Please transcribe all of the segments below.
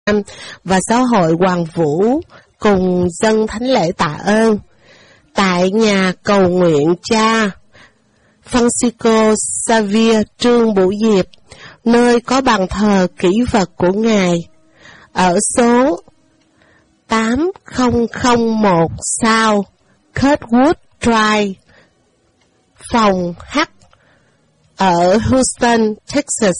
và Giáo hội Hoàng Vũ cùng dâng thánh lễ tạ ơn tại nhà cầu nguyện cha Francisco Xavier Trương Bửu Diệp, nơi có bàn thờ kỷ vật của Ngài, ở số 8001 South Kirkwood Drive, phòng H, ở Houston, Texas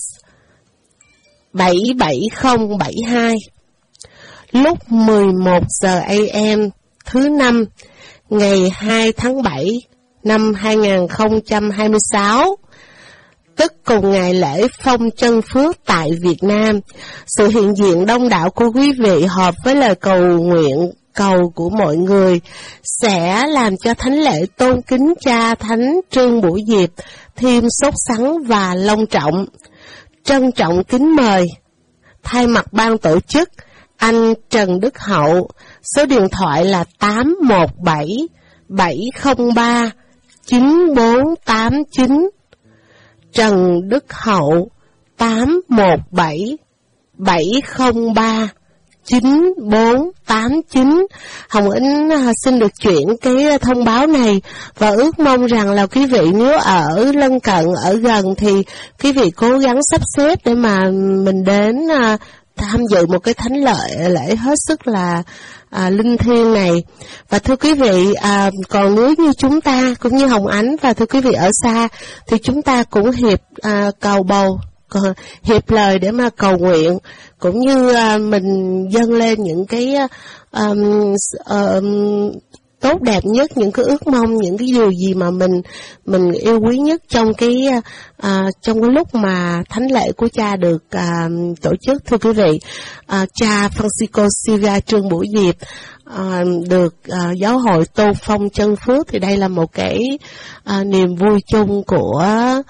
77072, lúc 11 giờ AM thứ Năm, ngày 2 tháng 7 năm 2026, tức cùng ngày lễ Phong Chân Phước tại Việt Nam. Sự hiện diện đông đảo của quý vị hợp với lời cầu nguyện cầu của mọi người sẽ làm cho thánh lễ tôn kính cha Thánh Trương Bửu Diệp thêm sốt sắng và long trọng. Trân trọng kính mời thay mặt ban tổ chức anh Trần Đức Hậu, số điện thoại là 817 703 9489. Trần Đức Hậu 817 703 9489. Hồng Ánh xin được chuyển cái thông báo này và ước mong rằng là quý vị nếu ở lân cận, ở gần thì quý vị cố gắng sắp xếp để mà mình đến tham dự một cái thánh lễ hết sức là linh thiêng này. Và thưa quý vị, còn nếu như chúng ta cũng như Hồng Ánh và thưa quý vị ở xa thì chúng ta cũng cầu bầu, hiệp lời để mà cầu nguyện, cũng như mình dâng lên những cái tốt đẹp nhất, những cái ước mong, những cái điều gì mà mình yêu quý nhất trong cái lúc mà thánh lễ của cha được tổ chức. Thưa quý vị, cha Francisco Xavier Trương Bửu Diệp được giáo hội tôn phong chân phước, thì đây là một cái niềm vui chung của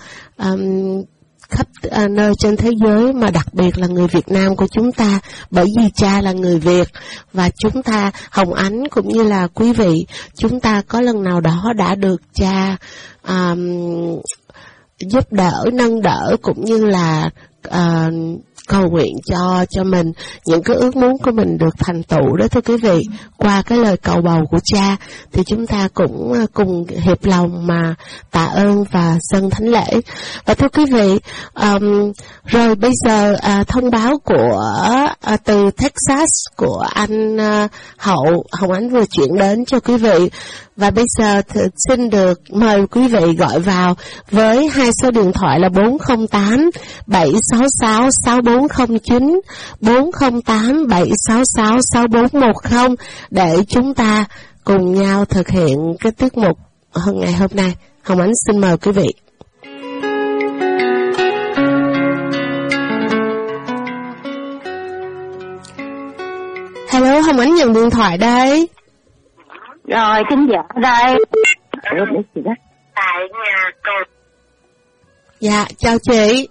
khắp nơi trên thế giới, mà đặc biệt là người Việt Nam của chúng ta, bởi vì cha là người Việt và chúng ta, Hồng Ánh cũng như là quý vị, chúng ta có lần nào đó đã được cha giúp đỡ, nâng đỡ cũng như là cầu nguyện cho mình những cái ước muốn của mình được thành tựu đó. Thưa quý vị, qua cái lời cầu bầu của cha thì chúng ta cũng cùng hiệp lòng mà tạ ơn và dâng thánh lễ. Và thưa quý vị, rồi bây giờ thông báo của từ Texas của anh Hậu, Hồng Ánh vừa chuyển đến cho quý vị. Và bây giờ xin được mời quý vị gọi vào với hai số điện thoại là 408 766 6409, 408 766 6410 để chúng ta cùng nhau thực hiện cái tiết mục ngày hôm nay. Hồng Ánh xin mời quý vị. Hello, Hồng Ánh nhận điện thoại đây. Rồi, thính giả đây. Tại nhà cầu. Dạ, chào chị.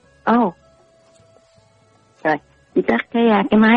Rồi, chị tắt cái máy.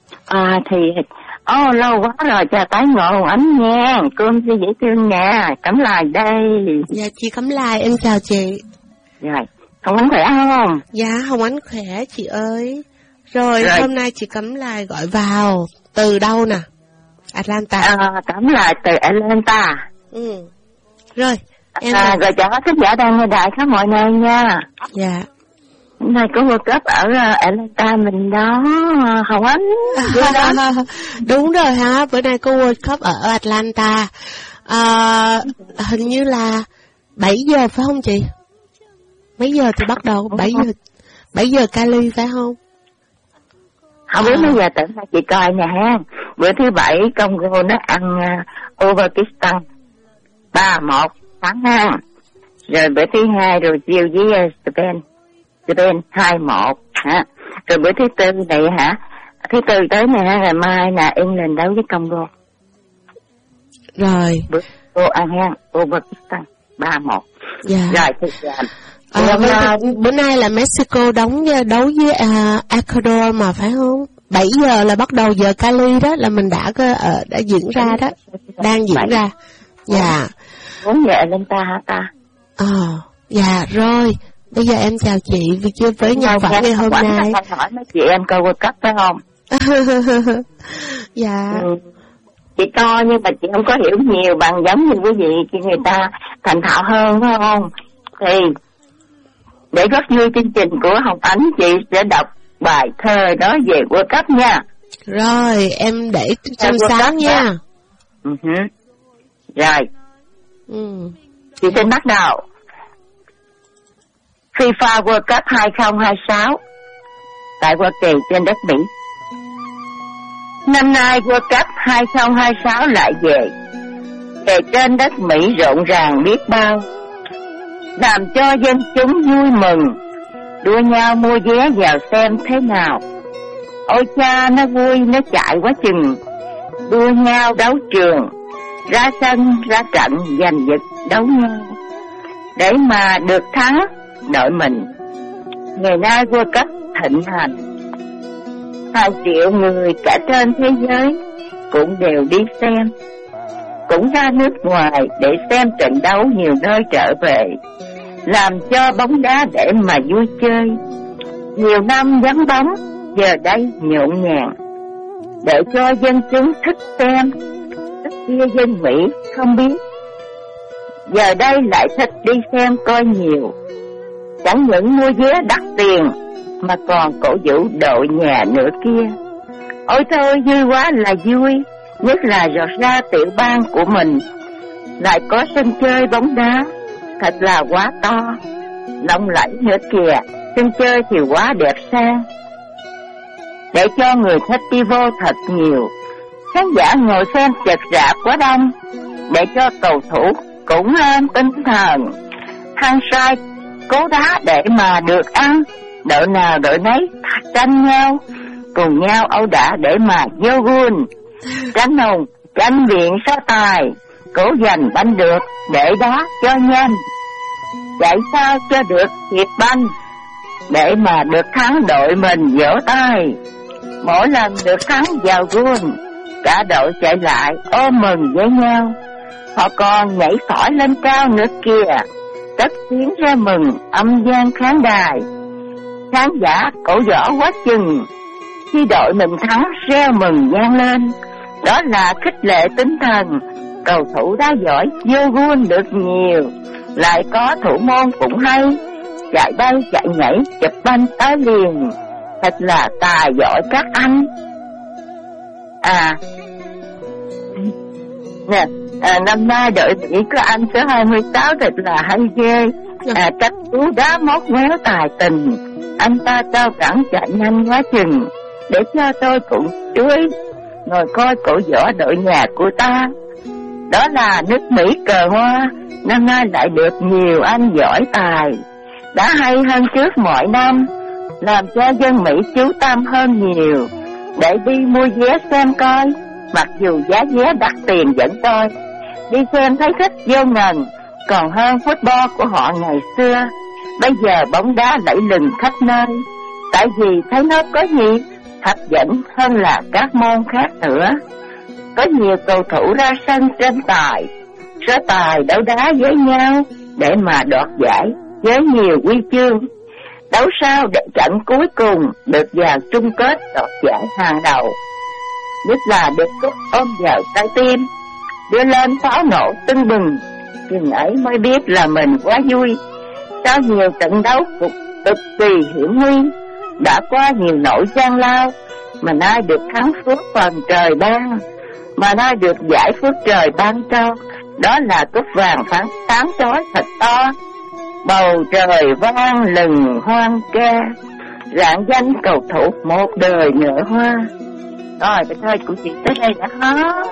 Lâu quá rồi, chào tái ngộ Hồng Ánh nha. Cơm dễ thương nha. Cẩm Lài đây. Dạ, chị Cẩm Lài, em chào chị. Rồi, Hồng Ánh khỏe không? Dạ, Hồng Ánh khỏe chị ơi. Rồi, hôm nay chị Cẩm Lài gọi vào từ đâu nè? Atlanta. Cẩm Lài từ Atlanta. Rồi, em rồi chào khán giả đang nghe đài khắp mọi nơi nha. Dạ. Hôm nay có World Cup ở Atlanta mình đó, Hồng Ánh. Đúng rồi ha, bữa nay có World Cup ở Atlanta. Hình như là 7 giờ phải không chị? Mấy giờ thì bắt đầu? 7 giờ Cali phải không? Không biết mấy giờ tưởng là chị coi nè ha. Bữa thứ Bảy Congo nó ăn Uzbekistan 3-1 thắng ha. Rồi bữa thứ Hai rồi chiều với Spain 2-1 hả. Rồi bữa thứ Tư này hả, thứ Tư tới này ha, ngày mai là England đấu với Congo. Rồi bữa cô ăn ha Uzbekistan 3-1. Dạ. Rồi thì bữa nay là Mexico đấu với Ecuador mà phải không? 7 giờ là bắt đầu giờ Cali đó, là mình đã diễn ra đó, đang diễn ra. Dạ. 4 giờ lên ta hả ta? Dạ rồi. Bây giờ em chào chị với nhân vật ngày hôm nay. Hỏi mấy chị em coi World Cup phải không? Dạ. Chị coi nhưng mà chị không có hiểu nhiều bằng giống như quý vị, khi người ta thành thạo hơn phải không? Thì để góp vui chương trình của Hồng Ánh, chị sẽ đọc bài thơ đó về World Cup nha. Rồi, em để trong sáng nha. Rồi. Chị xin bắt đầu. FIFA World Cup 2026 tại Hoa Kỳ trên đất Mỹ. Năm nay World Cup 2026 lại về trên đất Mỹ rộn ràng biết bao, làm cho dân chúng vui mừng, đua nhau mua vé vào xem thế nào. Ôi cha, nó vui, nó chạy quá chừng, đua nhau đấu trường, ra sân, ra trận, giành giật đấu nhau, để mà được thắng đội mình. Ngày nay World Cup thịnh hành, hàng triệu người cả trên thế giới cũng đều đi xem, cũng ra nước ngoài để xem trận đấu nhiều nơi trở về, làm cho bóng đá để mà vui chơi. Nhiều năm vắng bóng, giờ đây nhộn nhàng, để cho dân chúng thích xem, thích kia dân Mỹ không biết, giờ đây lại thích đi xem coi nhiều. Chẳng những mua vé đắt tiền mà còn cổ vũ đội nhà nữa kia. Ôi thôi, vui quá là vui, nhất là giọt ra tiểu bang của mình lại có sân chơi bóng đá, thật là quá to, lộng lẫy nữa kìa. Sân chơi thì quá đẹp sang, để cho người thích đi vô thật nhiều. Khán giả ngồi xem chật rạp quá đông, để cho cầu thủ cũng lên tinh thần hăng say cố đá để mà được ăn. Đội nào đội nấy tranh nhau, cùng nhau ẩu đả để mà vô gôn, tranh hùng, tranh viện so tài, cố giành banh được để đá cho nhanh, chạy sao cho được kịp banh, để mà được thắng đội mình vỗ tay. Mỗi lần được thắng vào gôn, cả đội chạy lại ôm mừng với nhau. Họ còn nhảy phỏi lên cao nữa kìa, cất tiếng ra mừng âm vang khán đài. Khán giả cổ võ quá chừng, khi đội mình thắng reo mừng vang lên. Đó là khích lệ tinh thần, cầu thủ đá giỏi vô gôn được nhiều, lại có thủ môn cũng hay, chạy bay chạy nhảy chụp banh tới liền, thật là tài giỏi các anh. Năm nay đội Mỹ có anh số 26 thật là hay ghê, cách cú đá móc méo tài tình, anh ta cao cẳng chạy nhanh quá chừng, để cho tôi cũng chú ý ngồi coi cổ võ đội nhà của ta. Đó là nước Mỹ cờ hoa, năm nay lại được nhiều anh giỏi tài, đã hay hơn trước mọi năm, làm cho dân Mỹ chú tâm hơn nhiều, để đi mua vé xem coi. Mặc dù giá vé đắt tiền vẫn coi, đi xem thấy thích vô ngần, còn hơn football của họ ngày xưa. Bây giờ bóng đá lẫy lừng khắp nơi, tại vì thấy nó có gì hấp dẫn hơn là các môn khác nữa. Có nhiều cầu thủ ra sân tranh tài, so tài đấu đá với nhau để mà đoạt giải với nhiều huy chương. Đấu sao để trận cuối cùng được vào chung kết đoạt giải hàng đầu, nhất là được cúp ôm vào trái tim, đưa lên pháo nổ tưng bừng. Chừng ấy mới biết là mình quá vui. Sau nhiều trận đấu cực kỳ hiểm nguy, đã qua nhiều nỗi gian lao, mà nay được thắng phước phần trời ban, mà nay được giải phước trời ban cho. Đó là cúp vàng sáng chói thật to, bầu trời vang lừng hoan ca, rạng danh cầu thủ một đời nở hoa. Rồi, cái thơ của chị tới đây đã hết.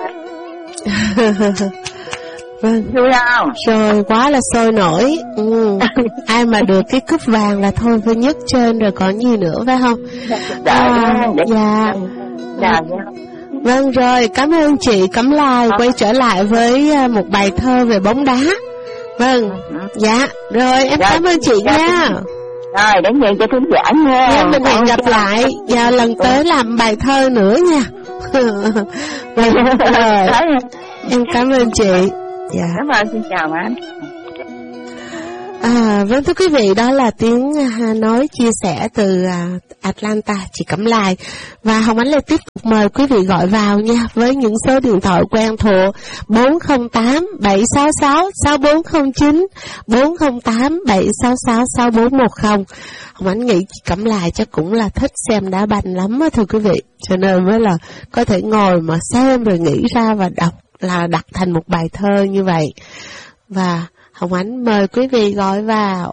Vâng. Vui không? Rồi, quá là sôi nổi. Ai mà được cái cúp vàng là thôi phải nhấc trên rồi còn gì nữa phải không? Dạ. Vâng rồi, cảm ơn chị Cẩm Lai quay trở lại với một bài thơ về bóng đá. Vâng, dạ, rồi em cảm ơn chị nha. Rồi, đến nhận cho thính giả nha. Dạ, mình hẹn gặp lại và lần tới làm bài thơ nữa nha. Vâng, rồi, em cảm ơn chị. Dạ. Cảm ơn, xin chào anh. Vâng thưa quý vị, đó là tiếng nói chia sẻ từ Atlanta, chị Cẩm Lài. Và Hồng Ánh lại tiếp tục mời quý vị gọi vào nha, với những số điện thoại quen thuộc 408 766 6409, 408 766 6410. Hồng Ánh nghĩ chị Cẩm Lài chắc cũng là thích xem đá banh lắm á thưa quý vị, cho nên mới là có thể ngồi mà xem rồi nghĩ ra và đọc, là đặt thành một bài thơ như vậy. Và Hồng Ánh mời quý vị gọi vào.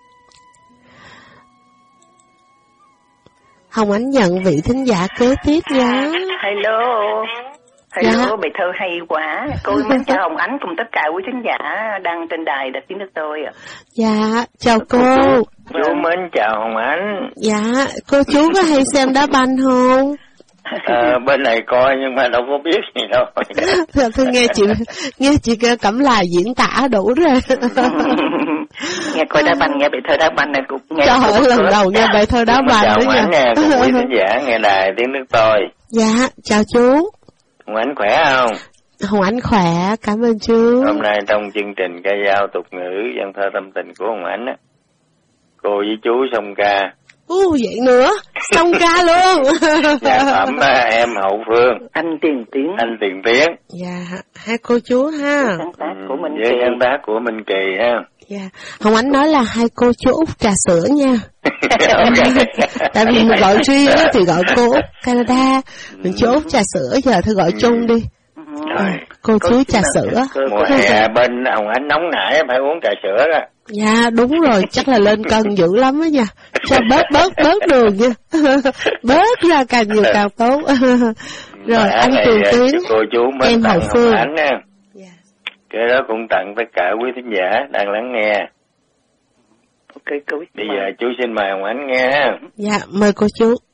Hồng Ánh nhận vị thính giả kế tiếp nha. Hello, Dạ. bài thơ hay quá. Cô mến chào Hồng Ánh cùng tất cả quý thính giả đang trên đài đặt tiếng nước tôi ạ. Dạ, chào cô. Chú mến chào Hồng Ánh. Dạ, cô chú có hay xem đá banh không? Bên này coi nhưng mà đâu có biết gì đâu. Thưa nghe chị Cẩm Lài diễn tả đủ rồi. Nghe coi đá banh, nghe bài thơ đá banh này cũng nghe. Trời ơi, lần đầu nghe bài thơ đá banh đó nha. nha. Cùng quý khán giả nghe đài tiếng nước tôi. Dạ, chào chú. Hồng Ánh khỏe không? Hồng Ánh khỏe, cảm ơn chú. Hôm nay trong chương trình ca dao tục ngữ dân thơ tâm tình của Hồng Ánh á, cô với chú song ca. Vậy nữa, song ca luôn. Nhạc phẩm em Hậu Phương, Anh Tiền Tiến. anh Tiền Tiến. Dạ, hai cô chú ha. Sáng tác của mình với sáng tác của Minh Kỳ ha. Dạ, Hồng Ánh nói là hai cô chú Út trà sữa nha. Tại vì mình gọi riêng á thì gọi cô Út Canada, mình chú Út trà sữa, giờ thôi gọi chung đi. Cô chú trà sữa. Mùa hè bên Hồng Ánh nóng nảy phải uống trà sữa đó. Dạ đúng rồi, chắc là lên cân dữ lắm đó nha. Cho bớt đường nha. Bớt ra càng nhiều càng tốt. Rồi anh Tiền Tiến, cô chú em Hậu Phương. Ánh nha. Cái đó cũng tặng tất cả quý thính giả đang lắng nghe. Ok, Bây giờ chú xin mời Hồng Ánh nghe. Dạ, mời cô chú.